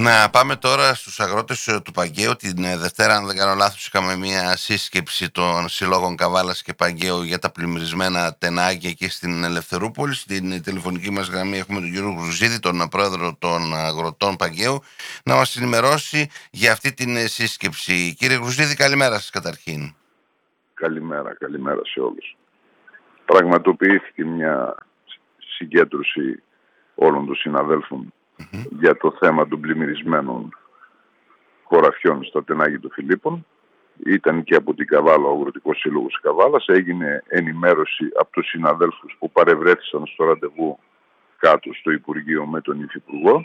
Να πάμε τώρα στους αγρότες του Παγκαίου. Την Δευτέρα, αν δεν κάνω λάθος, είχαμε μια σύσκεψη των συλλόγων Καβάλας και Παγκαίου για τα πλημμυρισμένα τενάκια εκεί στην Ελευθερούπολη. Στην τηλεφωνική μας γραμμή έχουμε τον κύριο Γρουζίδη, τον πρόεδρο των αγροτών Παγκαίου, να μας ενημερώσει για αυτή την σύσκεψη. Κύριε Γρουζίδη, καλημέρα σας καταρχήν. Καλημέρα σε όλους. Πραγματοποιήθηκε μια συγκέντρωση όλων των συναδέλφων για το θέμα των πλημμυρισμένων χωραφιών στα τενάγια των Φιλίππων. Ήταν και από την Καβάλα, ο Αγροτικός Σύλλογος Καβάλας. Έγινε ενημέρωση από τους συναδέλφους που παρευρέθησαν στο ραντεβού κάτω στο Υπουργείο με τον Υφυπουργό.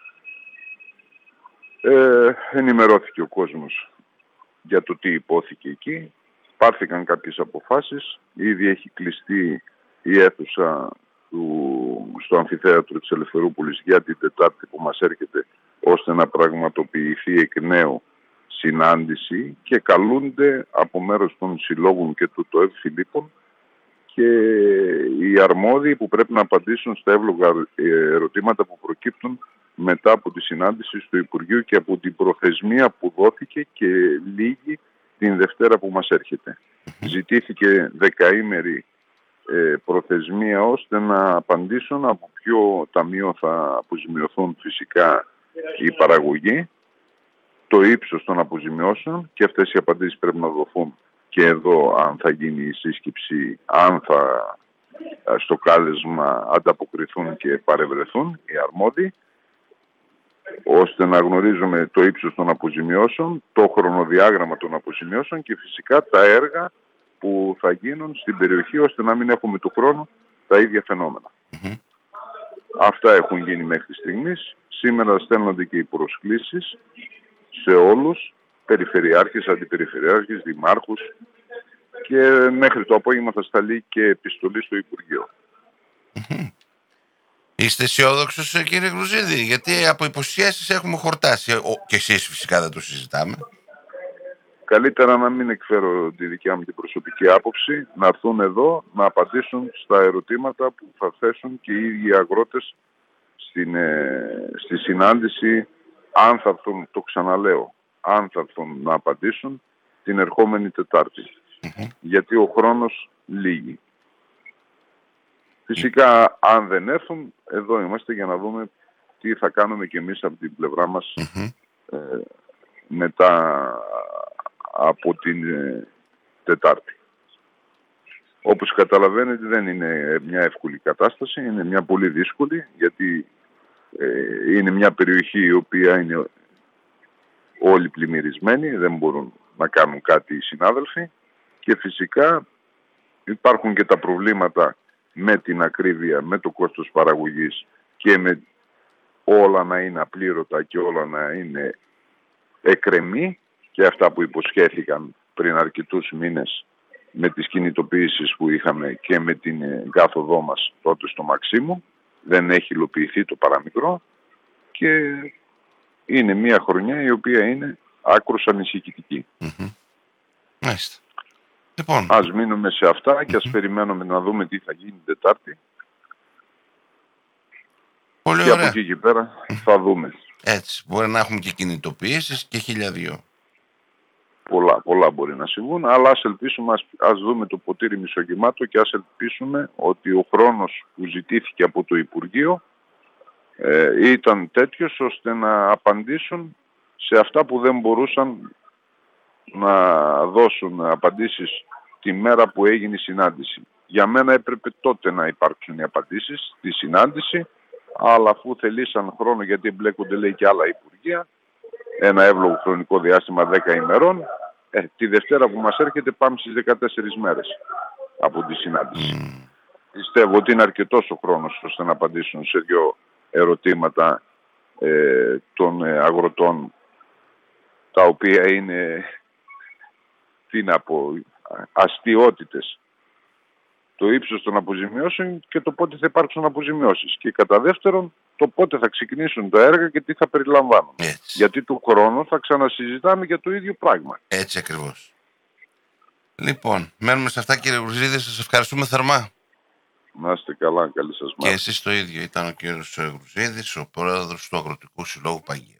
Ενημερώθηκε ο κόσμος για το τι υπόθηκε εκεί. Πάρθηκαν κάποιες αποφάσεις. Ήδη έχει κλειστεί η αίθουσα στο αμφιθέατρο της Ελευθερούπολης για την Τετάρτη που μας έρχεται, ώστε να πραγματοποιηθεί εκ νέου συνάντηση, και καλούνται από μέρος των συλλόγων και του ΤΟΕΒ Φιλίππων και οι αρμόδιοι που πρέπει να απαντήσουν στα εύλογα ερωτήματα που προκύπτουν μετά από τη συνάντηση στο Υπουργείο και από την προθεσμία που δόθηκε και λίγη την Δευτέρα που μας έρχεται. Ζητήθηκε δεκαήμερη προθεσμία ώστε να απαντήσουν από ποιο ταμείο θα αποζημιωθούν φυσικά οι παραγωγοί, το ύψος των αποζημιώσεων, και αυτές οι απαντήσεις πρέπει να δοθούν και εδώ, αν θα γίνει η σύσκεψη, αν θα στο κάλεσμα ανταποκριθούν και παρευρεθούν οι αρμόδιοι, ώστε να γνωρίζουμε το ύψος των αποζημιώσεων, το χρονοδιάγραμμα των αποζημιώσεων και φυσικά τα έργα που θα γίνουν στην περιοχή, ώστε να μην έχουμε του χρόνου τα ίδια φαινόμενα. Αυτά έχουν γίνει μέχρι στιγμής. Σήμερα στέλνονται και οι προσκλήσεις σε όλους, περιφερειάρχες, αντιπεριφερειάρχες, δημάρχους, και μέχρι το απόγευμα θα σταλεί και επιστολή στο Υπουργείο. Είστε αισιόδοξος, κύριε Γρουζίδη? Γιατί από υποσχέσεις έχουμε χορτάσει. Και εσείς φυσικά δεν το συζητάμε. Καλύτερα να μην εκφέρω τη δικιά μου την προσωπική άποψη, να έρθουν εδώ να απαντήσουν στα ερωτήματα που θα θέσουν και οι ίδιοι αγρότες στη συνάντηση, αν θα έρθουν, το ξαναλέω, αν θα έρθουν να απαντήσουν την ερχόμενη Τετάρτη. Γιατί ο χρόνος λύγει. Φυσικά, αν δεν έρθουν, εδώ είμαστε για να δούμε τι θα κάνουμε κι εμείς από την πλευρά μας μετά από την Τετάρτη. Όπως καταλαβαίνετε, δεν είναι μια εύκολη κατάσταση, είναι μια πολύ δύσκολη, γιατί είναι μια περιοχή η οποία είναι όλοι πλημμυρισμένοι, δεν μπορούν να κάνουν κάτι οι συνάδελφοι, και φυσικά υπάρχουν και τα προβλήματα με την ακρίβεια, με το κόστος παραγωγής και με όλα να είναι απλήρωτα και όλα να είναι εκρεμή, και αυτά που υποσχέθηκαν πριν αρκετούς μήνες με τις κινητοποιήσεις που είχαμε και με την κάθοδό μας τότε στο Μαξίμου. Δεν έχει υλοποιηθεί το παραμικρό και είναι μια χρονιά η οποία είναι άκρως ανησυχητική. Μάλιστα. Λοιπόν, ας μείνουμε σε αυτά και ας περιμένουμε να δούμε τι θα γίνει την Τετάρτη. Πολύ και ωραία. Από εκεί και πέρα θα δούμε. Έτσι, μπορεί να έχουμε και κινητοποιήσεις και 1002. Πολλά μπορεί να συμβούν, αλλά ας ελπίσουμε, ας δούμε το ποτήρι μισογεμάτο και ας ελπίσουμε ότι ο χρόνος που ζητήθηκε από το Υπουργείο ήταν τέτοιος ώστε να απαντήσουν σε αυτά που δεν μπορούσαν να δώσουν απαντήσεις τη μέρα που έγινε η συνάντηση. Για μένα έπρεπε τότε να υπάρξουν οι απαντήσεις στη συνάντηση, αλλά αφού θελήσαν χρόνο, γιατί εμπλέκονται λέει και άλλα υπουργεία, ένα εύλογο χρονικό διάστημα 10 ημερών, τη Δευτέρα που μας έρχεται πάμε στις 14 μέρες από τη συνάντηση. Πιστεύω ότι είναι αρκετός ο χρόνος ώστε να απαντήσουν σε δύο ερωτήματα των αγροτών, τα οποία είναι, τι να πω, αστιότητες. Το ύψος των αποζημιώσεων και το πότε θα υπάρξουν αποζημιώσεις. Και κατά δεύτερον, το πότε θα ξεκινήσουν τα έργα και τι θα περιλαμβάνουν. Έτσι. Γιατί του χρόνου θα ξανασυζητάμε για το ίδιο πράγμα. Έτσι ακριβώς. Λοιπόν, μένουμε σε αυτά, κύριε Γρουζίδη, σας ευχαριστούμε θερμά. Να είστε καλά, καλή σας μέρα. Και εσείς το ίδιο. Ήταν ο κύριος Γρουζίδης, ο πρόεδρος του Αγροτικού Συλλόγου Παγκαίου.